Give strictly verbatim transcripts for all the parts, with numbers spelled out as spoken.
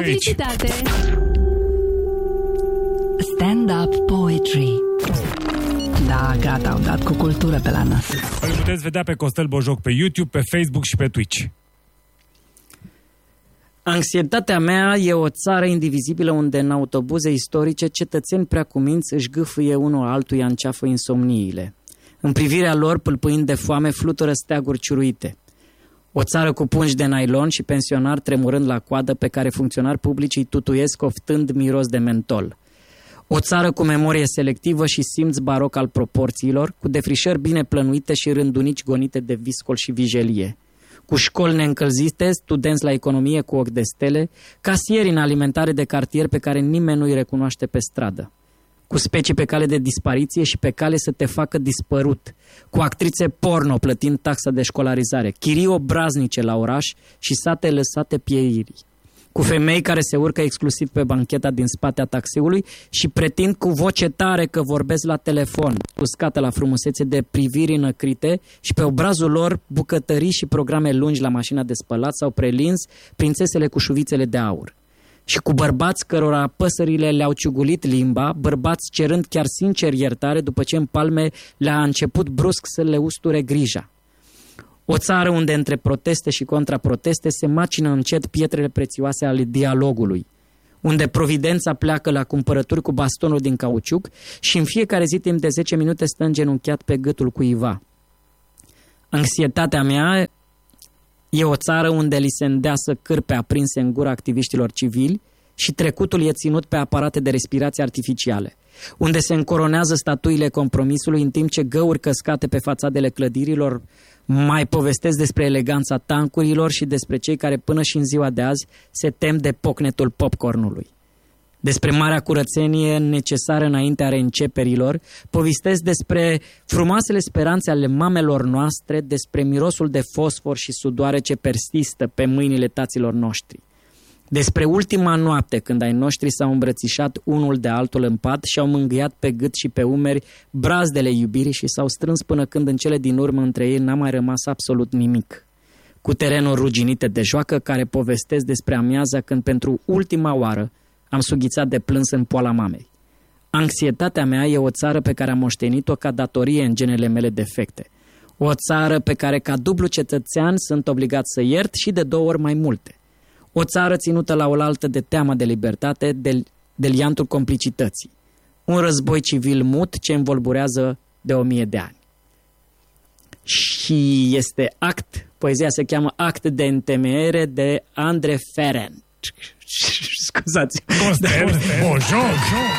publicitate. Stand-up poetry. Da, gata, au dat cu cultură pe la nas. Îl puteți vedea pe Costel Bojoc pe YouTube, pe Facebook și pe Twitch. Anxietatea mea e o țară indivizibilă unde în autobuze istorice cetățeni preacuminți își gâfâie unul altuia în ceafă insomniile. În privirea lor, pâlpâind de foame, flutură steaguri ciuruite. O țară cu pungi de nylon și pensionari tremurând la coadă pe care funcționari publici îi tutuiesc oftând miros de mentol. O țară cu memorie selectivă și simț baroc al proporțiilor, cu defrișări bine plănuite și rândunici gonite de viscol și vijelie. Cu școli neîncălzite, studenți la economie cu ochi de stele, casieri în alimentare de cartier pe care nimeni nu îi recunoaște pe stradă. Cu specii pe cale de dispariție și pe cale să te facă dispărut, cu actrițe porno plătind taxa de școlarizare, chirii obraznice la oraș și sate lăsate pieirii, cu femei care se urcă exclusiv pe bancheta din spatea taxiului și pretind cu voce tare că vorbesc la telefon, uscată la frumusețe de priviri înăcrite și pe obrazul lor bucătării și programe lungi la mașina de spălat sau prelins prințesele cu șuvițele de aur. Și cu bărbați cărora păsările le-au ciugulit limba, bărbați cerând chiar sincer iertare după ce în palme le-a început brusc să le usture grija. O țară unde între proteste și contraproteste se macină încet pietrele prețioase ale dialogului, unde providența pleacă la cumpărături cu bastonul din cauciuc și în fiecare zi timp de zece minute stă îngenunchiat pe gâtul cuiva. Anxietatea mea e o țară unde li se îndeasă cârpe aprinse în gura activiștilor civili și trecutul e ținut pe aparate de respirație artificiale, unde se încoronează statuile compromisului în timp ce găuri căscate pe fațadele clădirilor mai povestesc despre eleganța tancurilor și despre cei care până și în ziua de azi se tem de pocnetul popcornului. Despre marea curățenie necesară înaintea reînceperilor, povestesc despre frumoasele speranțe ale mamelor noastre, despre mirosul de fosfor și sudoare ce persistă pe mâinile taților noștri. Despre ultima noapte când ai noștri s-au îmbrățișat unul de altul în pat și au mângâiat pe gât și pe umeri brazdele iubirii și s-au strâns până când în cele din urmă între ei n-a mai rămas absolut nimic. Cu terenuri ruginite de joacă care povestesc despre amiaza când pentru ultima oară am sughițat de plâns în poala mamei. Anxietatea mea e o țară pe care am moștenit-o ca datorie în genele mele defecte. O țară pe care ca dublu cetățean sunt obligat să iert și de două ori mai multe. O țară ținută la oaltă de teama de libertate, de, de liantul complicității. Un război civil mut ce învolburează de o mie de ani. Și este act, poezia se cheamă Act de întemeiere de Andre Ferenc. Scuzați. Costel Bojoc.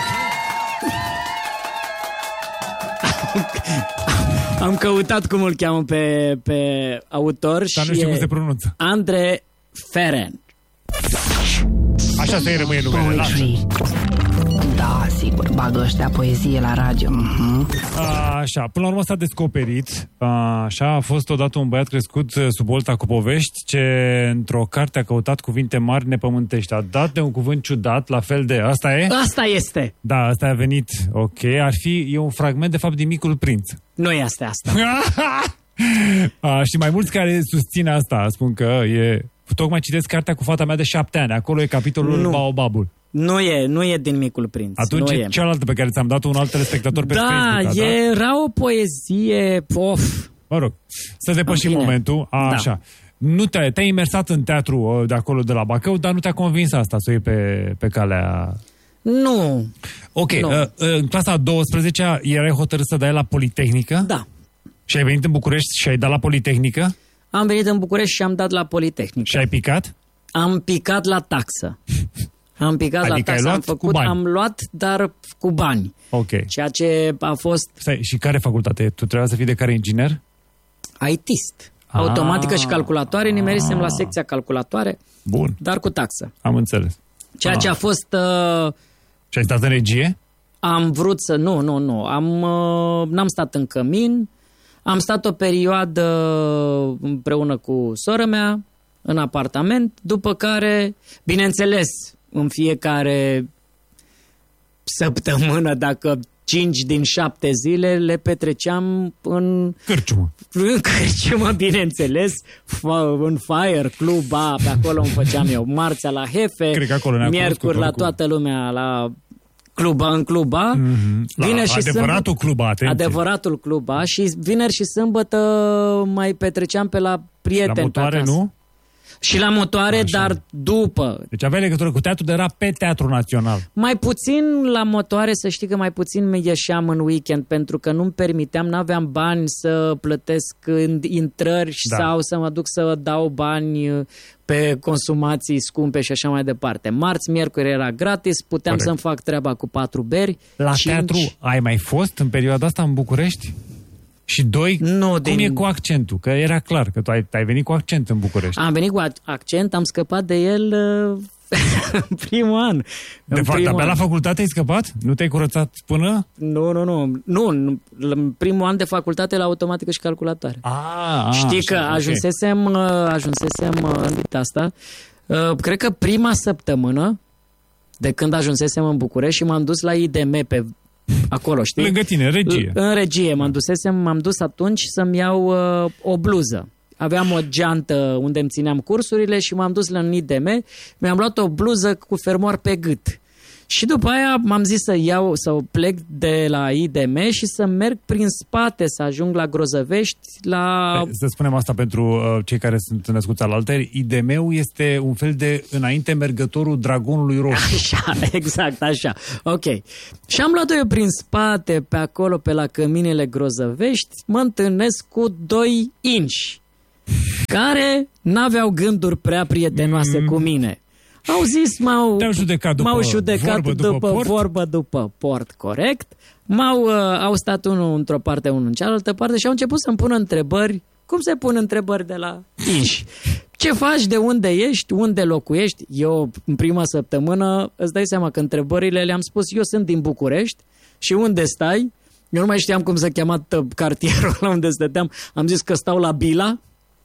Am căutat cum îl cheamă pe, pe autor. Dar și nu știu cum se pronunță. Andre Ferenc. Așa să-i rămâie numele. Poetry. Da, sigur, bagă ăștia poezie la radio. Mm-hmm. Așa, până la urmă s-a descoperit, așa, a fost odată un băiat crescut sub olta cu povești, ce într-o carte a căutat cuvinte mari nepământești. A dat de un cuvânt ciudat, la fel de... Asta e? Asta este! Da, asta a venit, ok. Ar fi, e un fragment, de fapt, din Micul Prinț. Nu este asta. A, și mai mulți care susțin asta, spun că e... Tocmai citesc cartea cu fata mea de șapte ani. Acolo e capitolul nu. Baobabul. Nu e, nu e din Micul Prinț. Atunci nu e cealaltă pe care ți-am dat un alt telespectator pe da, Facebook. Da, era o poezie, of. Mă rog, să depășim momentul. A, da. Așa. Nu te, te-ai imersat în teatru de acolo, de la Bacău, dar nu te-a convins asta să o iei pe, pe calea... Nu. Ok, nu. Uh, în clasa a douăsprezecea erai hotărât să dai la Politehnică? Da. Și ai venit în București și ai dat la Politehnică? Am venit în București și am dat la Politehnică. Și ai picat? Am picat la taxă. Am picat adică la taxă, luat am făcut, cu bani. am luat, dar cu bani. Ok. Ceea ce a fost... Stai, și care facultate? Tu trebuia să fii de care inginer? I T-ist. Automatică și calculatoare, nimerisem la secția calculatoare, bun, dar cu taxă. Am înțeles. Ceea ce a fost... Uh, și ai stat în regie? Am vrut să... Nu, nu, nu. Am, uh, n-am stat în cămin. Am stat o perioadă împreună cu sora mea în apartament, după care, bineînțeles, în fiecare săptămână, dacă cinci din șapte zile le petreceam în... Cârciumă. În cârciumă, bineînțeles, în Fire Club, a, pe acolo îmi făceam eu. Marțea la Hefe, Cred că acolo miercuri la toată lumea, la Cluba, în Cluba. Mm-hmm. Vineri și adevăratul sâmbătă, Cluba, atenție. Adevăratul Cluba. Și vineri și sâmbătă mai petreceam pe la prieteni. La motoare, pe nu? Și la motoare, Așa. dar după. Deci aveai legătură cu teatru, dar era pe Teatru Național. Mai puțin la motoare, să știi că mai puțin mi ieșeam în weekend, pentru că nu-mi permiteam, n-aveam bani să plătesc intrări Da. sau să mă duc să dau bani pe consumații scumpe și așa mai departe. Marți, miercuri era gratis, puteam Corect. să-mi fac treaba cu patru beri. La cinci... teatru ai mai fost în perioada asta în București? Și doi, Nu, cum din... e cu accentul? Că era clar că tu ai, ai venit cu accent în București. Am venit cu accent, am scăpat de el uh, în primul an. De În fapt, primul abia an. la facultate ai scăpat? Nu te-ai curățat până? Nu, nu, nu. Nu, în- în primul an de facultate la automatică și calculatoare. A, Știi că așa, ok. ajunsesem, uh, ajunsesem uh, în dita asta, uh, cred că prima săptămână de când ajunsesem în București și m-am dus la I D M pe acolo, știi? Lângă tine, regie. În regie m-am dusesem, m-am dus atunci să-mi iau uh, o bluză. Aveam o geantă unde îmi țineam cursurile și m-am dus la I D M, mi-am luat o bluză cu fermoar pe gât. Și după aia m-am zis să iau, să plec de la I D M și să merg prin spate, să ajung la Grozăvești, la... Să spunem asta pentru uh, cei care sunt născuți alaltări, I D M-ul este un fel de înainte mergătorul Dragonului Roșu. Așa, exact, așa. Ok. Și am luat-o eu prin spate, pe acolo, pe la Căminele Grozăvești, mă întâlnesc cu doi inși, care n-aveau gânduri prea prietenoase mm. cu mine. Au zis, m-au, Te-au judecat după m-au judecat vorbă după după port? vorbă după port, corect. M-au, uh, au stat unul într-o parte, unul în cealaltă parte și au început să-mi pună întrebări. Cum se pun întrebări de la inși? Ce faci, de unde ești, unde locuiești? Eu, în prima săptămână, îți dai seama că întrebările le-am spus, eu sunt din București și unde stai? Eu nu mai știam cum se chema cartierul la unde stăteam. Am zis că stau la Bila.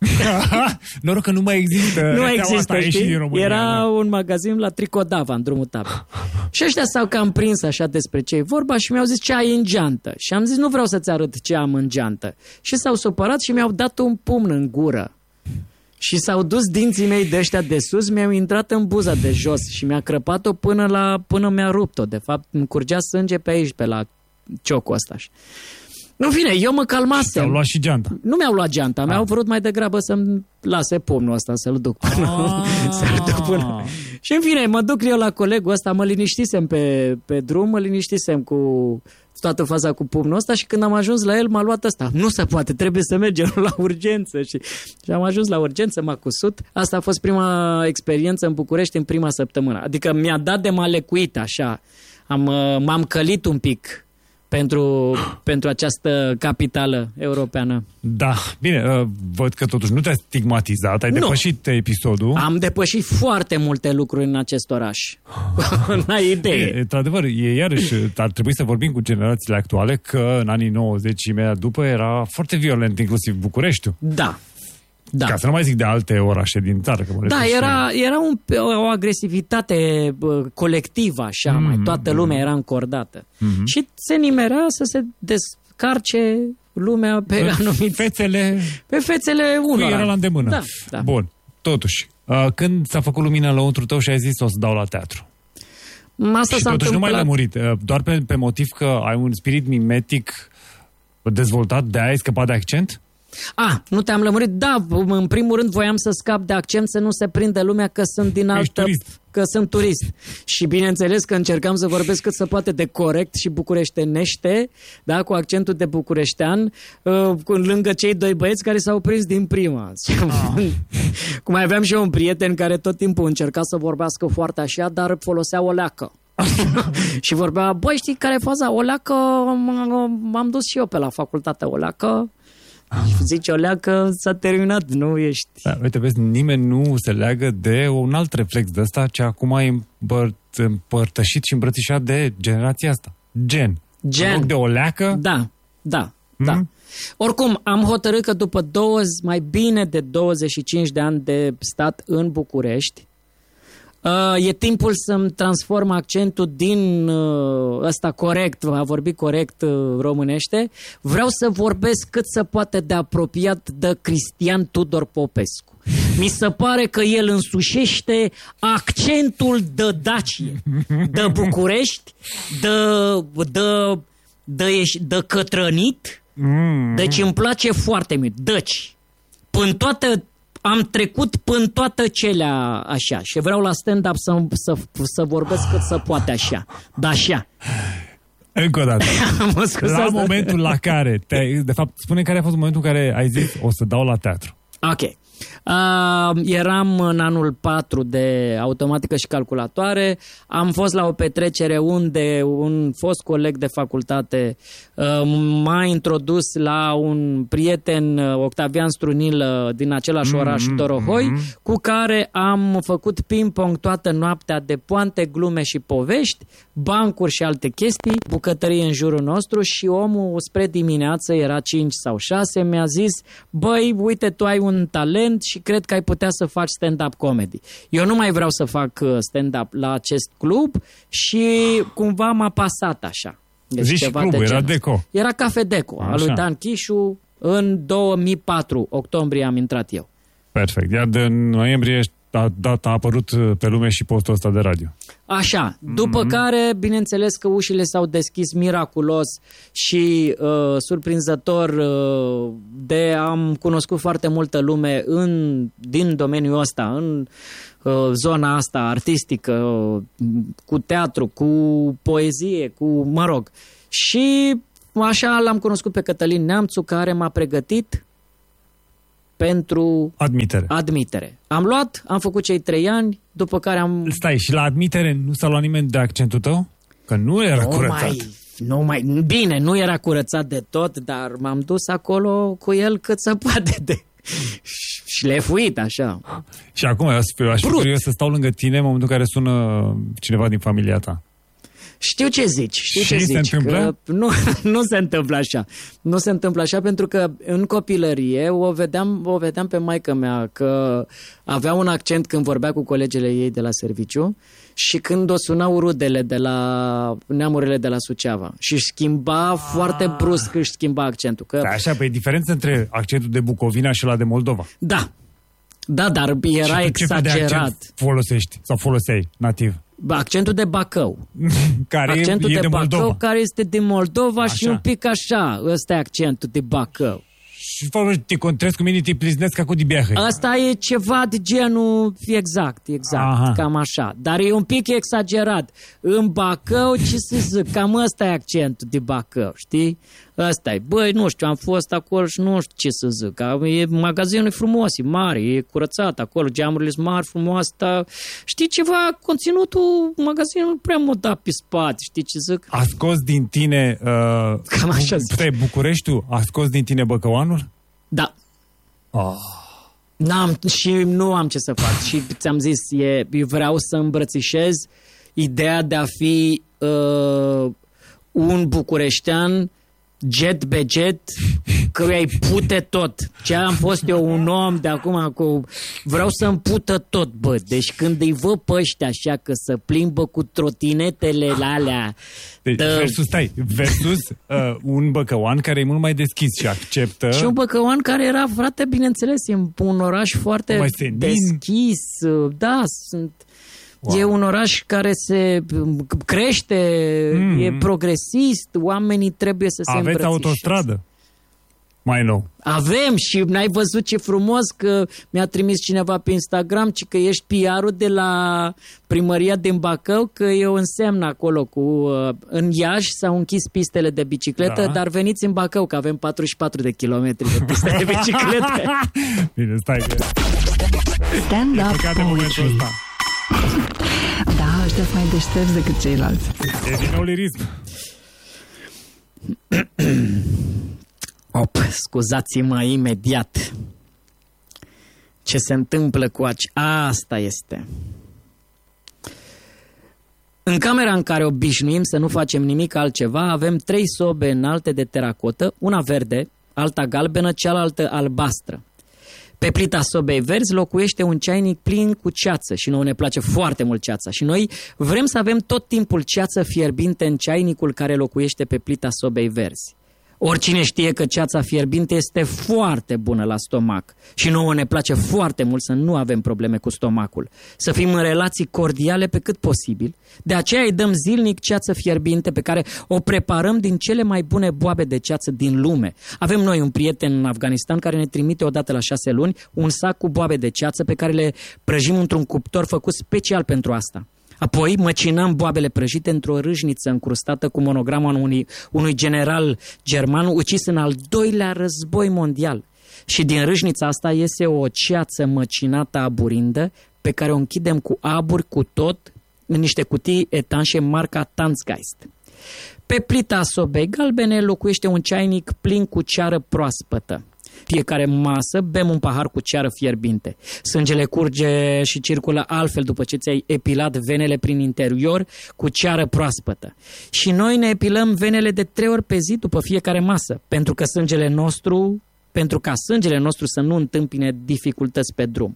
Noroc că nu mai există. Nu rețeaua există, asta, a ieșit știi? din România, Era da. un magazin la Tricodava, în drumul Tabe. Și ăștia s-au cam prins așa despre ce e vorba și mi-au zis ce ai în geantă. Și am zis nu vreau să-ți arăt ce am în geantă. Și s-au supărat și mi-au dat un pumn în gură. Și s-au dus dinții mei de ăștia de sus, mi-au intrat în buza de jos și mi-a crăpat-o până, la, până mi-a rupt-o. De fapt, îmi curgea sânge pe aici, pe la ciocul ăsta. În fine, eu mă calmasem. Ți-au luat și geanta. Nu mi-au luat geanta, mi-au Ah. vrut mai degrabă să-mi lase pumnul ăsta, să-l duc până... Ah. să-l duc până... Și în fine, mă duc eu la colegul ăsta, mă liniștisem pe, pe drum, mă liniștisem cu toată faza cu pumnul ăsta și când am ajuns la el m-a luat ăsta. Nu se poate, trebuie să mergem la urgență. Și, și am ajuns la urgență, m-a cusut. Asta a fost prima experiență în București în prima săptămână. Adică mi-a dat de m-a lecuit așa. Am, m-am călit un pic pentru, pentru această capitală europeană. Da, bine, uh, văd că totuși nu te-ai stigmatizat, ai Nu. depășit episodul. Am depășit foarte multe lucruri în acest oraș. N-ai idee. E, într-adevăr, e iarăși, ar trebui să vorbim cu generațiile actuale că în anii nouăzeci și imediat după era foarte violent, inclusiv Bucureștiul. Da. Da. Ca să nu mai zic de alte orașe din țară. Că mă Da, refer și- era, era un, o agresivitate bă, colectivă, așa, mm, mai toată lumea era încordată. Mhm. Și se nimerea să se descarce lumea pe anumiți... Fețele Pe fețele cui unora. era la îndemână. Da, da. Bun, totuși, uh, când s-a făcut lumina lăuntru tău și ai zis o să dau la teatru? Asta Și s-a totuși nu mai întâmplat... lămurit, uh, doar pe, pe motiv că ai un spirit mimetic dezvoltat, de-aia ai scăpat de accent? A, nu te-am lămurit? Da, în primul rând voiam să scap de accent, să nu se prindă lumea că sunt din altă... turist. Că sunt turist. Și bineînțeles că încercam să vorbesc cât se poate de corect și bucureștenește, da, cu accentul de bucureștean, uh, cu, lângă cei doi băieți care s-au prins din prima. Ah. Cum mai aveam și eu un prieten care tot timpul încerca să vorbească foarte așa, dar folosea o leacă. Și vorbea, băi, știi care e faza? O leacă, m- m-am dus și eu pe la facultatea o leacă. Și zice, o leacă, s-a terminat, nu ești... Da, uite, vezi, nimeni nu se leagă de un alt reflex de ăsta, ce acum e împăr- împărtășit și îmbrățișat de generația asta. Gen. Gen. În loc de o leacă, Da, da, da. Oricum, am hotărât că după douăzeci, mai bine de douăzeci și cinci de ani de stat în București, Uh, e timpul să-mi transform accentul din uh, ăsta corect, a vorbi corect uh, românește. Vreau să vorbesc cât se poate de apropiat de Cristian Tudor Popescu. Mi se pare că el însușește accentul de Dacie, de București, de, de, de, de Cătrănit. Mm. Deci îmi place foarte mult. Deci, până toată am trecut până toată celea așa și vreau la stand-up să, să, să vorbesc cât să poate așa. Da, așa. Încă o dată. La momentul la care, te, de fapt, spune care a fost momentul în care ai zis o să dau la teatru. Ok. Uh, eram în anul patru de automatică și calculatoare. Am fost la o petrecere unde un fost coleg de facultate uh, m-a introdus la un prieten, Octavian Strunilă, din același oraș, mm-hmm, Dorohoi, mm-hmm. cu care am făcut ping-pong toată noaptea de poante, glume și povești, bancuri și alte chestii, bucătărie în jurul nostru și omul spre dimineață, era cinci sau șase, mi-a zis: băi, uite, tu ai un talent și cred că ai putea să faci stand-up comedy. Eu nu mai vreau să fac stand-up la acest club și cumva m-a pasat așa. Deci zici ceva clubul, de era Deco. Era Cafe Deco, al lui Dan Chișu. În două mii patru, octombrie, am intrat eu. Perfect. Iar de noiembrie a, dat, a apărut pe lume și postul ăsta de radio. Așa. După mm-hmm. care, bineînțeles că ușile s-au deschis miraculos și uh, surprinzător uh, de am cunoscut foarte multă lume în, din domeniul ăsta, în uh, zona asta artistică, uh, cu teatru, cu poezie, cu, mă rog. Și așa l-am cunoscut pe Cătălin Neamțu, care m-a pregătit pentru admitere. admitere. Am luat, am făcut cei trei ani, după care am... Stai, și la admitere nu s-a luat nimeni de accentul tău? Că nu era nu curățat. Mai, nu mai, bine, nu era curățat de tot, dar m-am dus acolo cu el cât se poate de șlefuit, așa. Și acum eu aș fi curios să stau lângă tine în momentul în care sună cineva din familia ta. Știu ce zici, știu și ce zici. Se întâmplă? Că nu, nu se întâmplă așa. Nu se întâmplă așa pentru că în copilărie o vedeam, o vedeam pe maică mea că avea un accent când vorbea cu colegele ei de la serviciu și când o sunau rudele de la neamurile de la Suceava. Și își schimba ah. foarte brusc, își schimba accentul. Că... Da, așa, păi diferența între accentul de Bucovina și la de Moldova. Da. Da, dar era exagerat. Ce folosești sau foloseai nativ? Accentul de Bacău. Care accentul e de, de Bacău, Moldova. care este din Moldova așa. Și un pic așa. Ăsta e accentul de Bacău. Și fără te contrezi cu mine, te pliznesc ca cu dibeahă. Asta e ceva de genul exact, exact, aha. Cam așa. Dar e un pic exagerat. În Bacău, ce să zic, cam ăsta e accentul de Bacău, știi? Ăsta e. Băi, nu știu, am fost acolo și nu știu ce să zic. E, magazinul e frumos, e mare, e curățat acolo, geamurile sunt mari, frumoase, dar știi ceva, conținutul magazinului nu prea mă da pe spate, știi ce zic? A scos din tine, uh, cam așa zic. Bucureștiul, a scos din tine băcăuanul? Da. Oh. N-am, și nu am ce să fac. Și ți-am zis, e, vreau să îmbrățișez ideea de a fi uh, un bucureștean jet be jet, căruia îi pute tot. Ce am fost eu un om de acum cu... Vreau să-mi pută tot, bă. Deci când îi văd pe ăștia așa că să plimbă cu trotinetele alea... Deci, dă... versus, stai, versus uh, un băcăuan care e mult mai deschis și acceptă... Și un băcăuan care era, frate, bineînțeles, e un oraș foarte deschis. Da, sunt... Wow. E un oraș care se crește, mm. e progresist, oamenii trebuie să se îmbrățișeze. Aveți autostradă? Mai nou. Avem și n-ai văzut ce frumos că mi-a trimis cineva pe Instagram ci că ești P R-ul de la primăria din Bacău, că e un semn acolo cu în Iași s-au închis pistele de bicicletă, da. Dar veniți în Bacău că avem patruzeci și patru de kilometri de piste de bicicletă. Bine, stai că... Stand-up poetry. Da, ăștia sunt mai deștepți decât ceilalți. E din nou lirism. Op, scuzați-mă imediat. Ce se întâmplă cu aci... Asta este. În camera în care obișnuim să nu facem nimic altceva, avem trei sobe înalte de teracotă, una verde, alta galbenă, cealaltă albastră. Pe plita sobei verzi locuiește un ceainic plin cu ceață și nouă ne place foarte mult ceața. Și noi vrem să avem tot timpul ceață fierbinte în ceainicul care locuiește pe plita sobei verzi. Oricine știe că ceața fierbinte este foarte bună la stomac și nouă ne place foarte mult să nu avem probleme cu stomacul, să fim în relații cordiale pe cât posibil. De aceea îi dăm zilnic ceață fierbinte pe care o preparăm din cele mai bune boabe de ceață din lume. Avem noi un prieten în Afganistan care ne trimite odată la șase luni un sac cu boabe de ceață pe care le prăjim într-un cuptor făcut special pentru asta. Apoi măcinăm boabele prăjite într-o râșniță încrustată cu monograma unui, unui general german ucis în al doilea război mondial. Și din râșnița asta iese o ceață măcinată aburindă pe care o închidem cu aburi, cu tot, în niște cutii etanșe marca Tanzgeist. Pe plita sobei galbene locuiește un ceainic plin cu ceară proaspătă. Fiecare masă bem un pahar cu ceară fierbinte. Sângele curge și circulă altfel după ce ți-ai epilat venele prin interior cu ceară proaspătă. Și noi ne epilăm venele de trei ori pe zi după fiecare masă, pentru că sângele nostru, pentru ca sângele nostru să nu întâmpine dificultăți pe drum.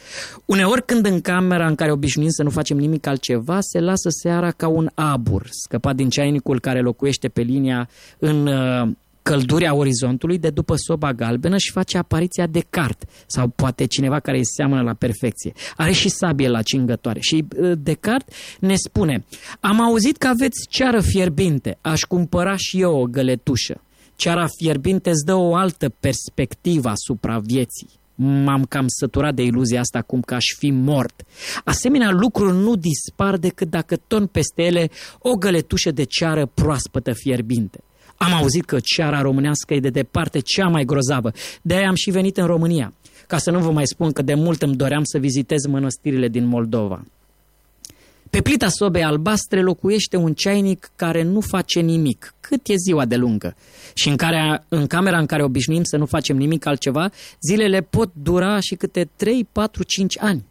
Uneori când în camera în care obișnuim să nu facem nimic altceva, se lasă seara ca un abur scăpat din ceainicul care locuiește pe linia în uh, căldurea orizontului de după soba galbenă și face apariția Descartes, sau poate cineva care îi seamănă la perfecție. Are și sabie la cingătoare și uh, Descartes ne spune: am auzit că aveți ceară fierbinte, aș cumpăra și eu o găletușă. Ceara fierbinte îți dă o altă perspectivă asupra vieții. M-am cam săturat de iluzia asta cum că aș fi mort. Asemenea lucruri nu dispar decât dacă torn peste ele o găletușă de ceară proaspătă fierbinte. Am auzit că ceara românească e de departe cea mai grozavă. De-aia am și venit în România, ca să nu vă mai spun că de mult îmi doream să vizitez mănăstirile din Moldova. Pe plita sobei albastre locuiește un ceainic care nu face nimic, cât e ziua de lungă. Și în, care, în camera în care obișnuim să nu facem nimic altceva, zilele pot dura și câte trei, patru, cinci ani.